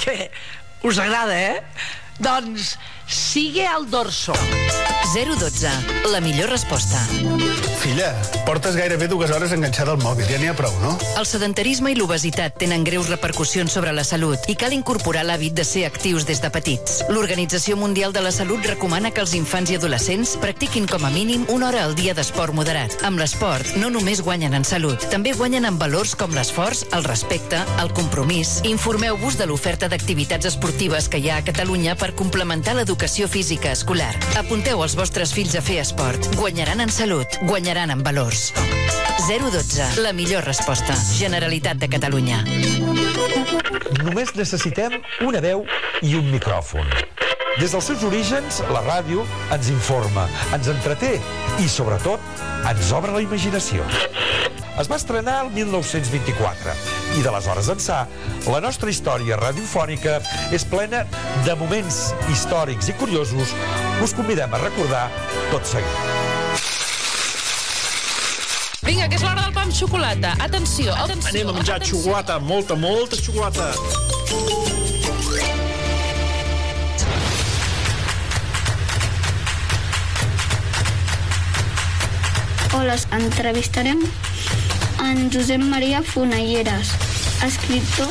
Què? Us agrada, Doncs sigue al dorso. 012, la millor resposta. Filla, portes gairebé 2 hores enganxada al mòbil, ja n'hi ha prou, no? El sedentarisme i l'obesitat tenen greus repercussions sobre la salut i cal incorporar l'hàbit de ser actius des de petits. L'Organització Mundial de la Salut recomana que els infants i adolescents practiquin com a mínim 1 hora al dia d'esport moderat. Amb l'esport no només guanyen en salut, també guanyen en valors com l'esforç, el respecte, el compromís. Informeu-vos de l'oferta d'activitats esportives que hi ha a Catalunya per complementar l'educació física escolar. Apunteu els vostres fills a fer esport. Guanyaran en salut, guanyaran en valors. 012, la millor resposta. Generalitat de Catalunya. Només necessitem una veu i un micròfon. Des dels seus orígens, la ràdio ens informa, ens entreté i, sobretot, ens obre la imaginació. Es va estrenar el 1924 i d'aleshores ençà la nostra història radiofònica és plena de moments històrics i curiosos que us convidem a recordar tot seguit. Vinga, que és l'hora del pa amb xocolata. Atenció, atenció. Anem a menjar xocolata, molta xocolata. Hola, entrevistarem en Josep Maria Fonalleras, escriptor.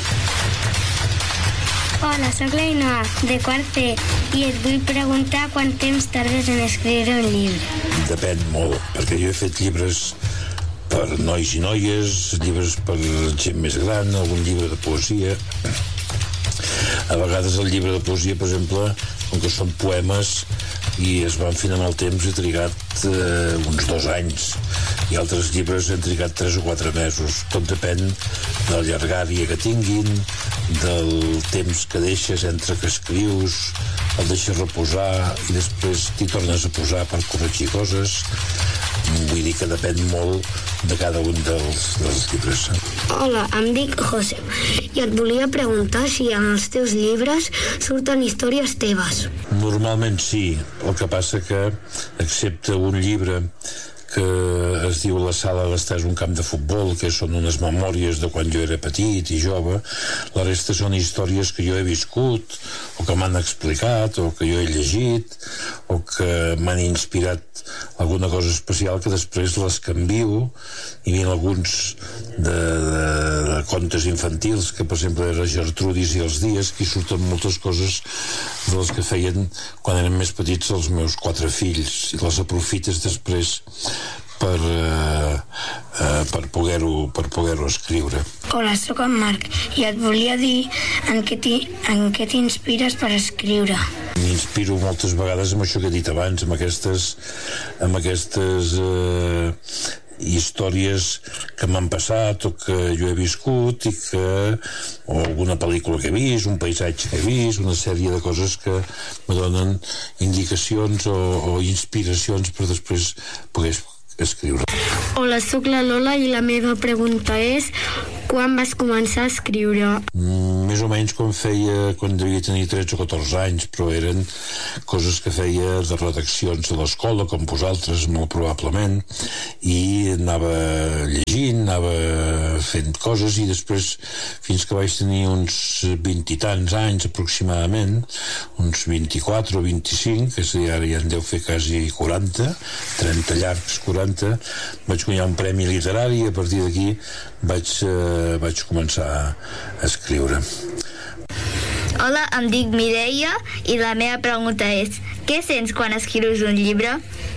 Hola, soc l'Ainoa, de quart C, i et vull preguntar quant temps tardes en escriure un llibre. Depèn molt, perquè jo he fet llibres per nois i noies, llibres per gent més gran, algun llibre de poesia. A vegades el llibre de poesia, per exemple, com que són poemes i es van fent amb el temps, he trigat uns 2 anys, i altres llibres han trigat 3 o 4 mesos. Tot depèn de la llargària que tinguin, del temps que deixes entre que escrius, el deixes reposar i després t'hi tornes a posar per corregir coses. Vull dir que depèn molt de cada un dels llibres. Hola, em dic José, i et volia preguntar si en els teus llibres surten històries teves. Normalment sí, el que passa que, excepte un llibre que es diu La sala d'estar és un camp de futbol, que són unes memòries de quan jo era petit i jove, la resta són històries que jo he viscut, o que m'han explicat, o que jo he llegit, o que m'han inspirat alguna cosa especial que després les canvio, i n'hi ha alguns de contes infantils, que per exemple era Gertrudis i els dies, que hi surten moltes coses de les que feien quan eren més petits els meus 4 fills, i les aprofites després per poder-ho escriure. Hola, sóc en Marc, i et volia dir en què t'inspires per escriure. M'inspiro moltes vegades amb això que he dit abans, amb aquestes històries que m'han passat o que jo he viscut o alguna pel·lícula que he vist, un paisatge que he vist, una sèrie de coses que me donen indicacions o inspiracions per després poder escriure. Hola, sóc la Lola i la meva pregunta és: quan vas començar a escriure? Més o menys quan devia tenir 13 o 14 anys, però eren coses que feia de redaccions de l'escola, com vosaltres, molt probablement, i anava llegint, anava fent coses, i després, fins que vaig tenir uns 20 i tants anys aproximadament, uns 24 o 25, que ara ja en deu fer quasi 40, 30 llargs, 40, vaig guanyar un premi literari, i a partir d'aquí vaig començar a escriure. Hola, em dic Mireia i la meva pregunta és: què sents quan escrius un llibre?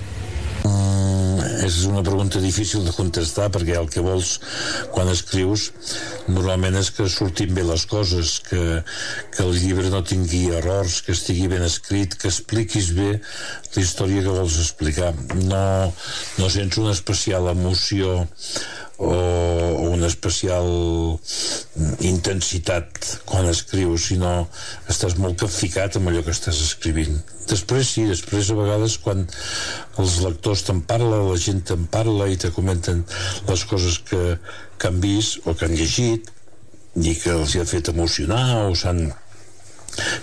És una pregunta difícil de contestar, perquè el que vols quan escrius normalment és que surtin bé les coses, que el llibre no tingui errors, que estigui ben escrit, que expliquis bé la història que vols explicar. No sents una especial emoció o una especial intensitat quan escrius, sinó estàs molt capficat amb allò que estàs escrivint. Després sí, després a vegades quan els lectors te'n parlen, la gent te'n parla i te comenten les coses que han vist o que han llegit i que els hi ha fet emocionar o s'han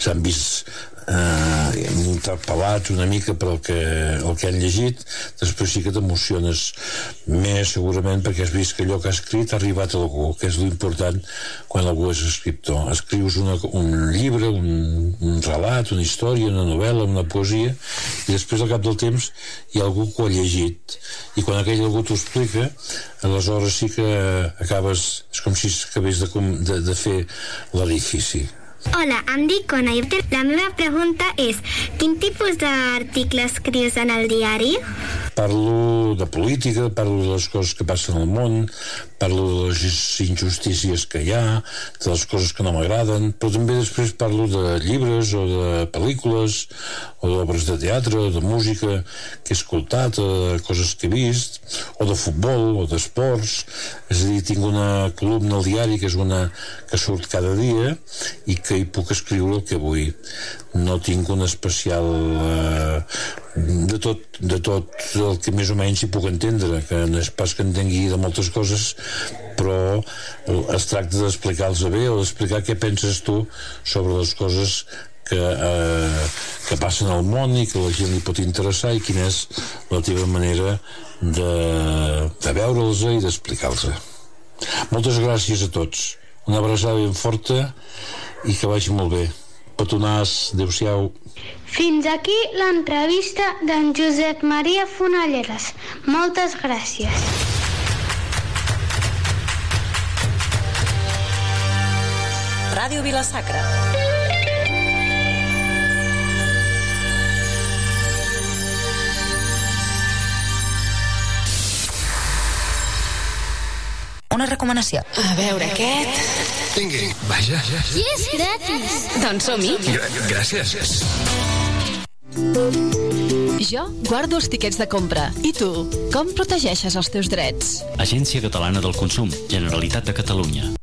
s'han vist interpel·lats una mica per el que han llegit. Després sí que t'emociones més, segurament, perquè has vist que allò que has escrit ha arribat a algú, que és l'important quan algú és escriptor. Escrius un llibre, un relat, una història, una novel·la, una poesia, i després al cap del temps hi ha algú que ho ha llegit, i quan aquell algú t'ho explica, aleshores sí que acabes, és com si acabés de fer l'edifici. Hola, em dic Ona i la meva pregunta és: quin tipus d'articles escrius en el diari? Parlo de política, parlo de les coses que passen al món, parlo de les injustícies que hi ha, de les coses que no m'agraden, però també després parlo de llibres o de pel·lícules o d'obres de teatre o de música que he escoltat, o de coses que he vist, o de futbol o d'esports. És a dir, tinc una columna al diari que és una que surt cada dia i que hi puc escriure el que vull. No tinc un especial de tot el que més o menys hi puc entendre, que no és pas que entengui de moltes coses, però es tracta d'explicar-los bé o d'explicar què penses tu sobre les coses que passen al món i que la gent li pot interessar, i quina és la teva manera de veure'ls i d'explicar-los. Moltes gràcies a tots, una abraçada ben forta i que vagi molt bé. Petonàs, adéu-siau. Fins aquí l'entrevista d'en Josep Maria Fonalleras. Moltes gràcies. Ràdio Vila-sacra. Una recomanació. A veure, aquest... Vingui, vaja. I és gratis. Doncs som-hi. Gràcies. Jo guardo els tiquets de compra. I tu, com protegeixes els teus drets? Agència Catalana del Consum, Generalitat de Catalunya.